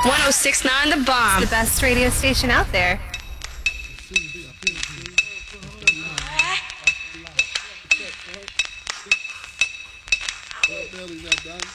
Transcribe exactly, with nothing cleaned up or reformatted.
one oh six point nine The Bomb. The best radio station out there. Belly's not done.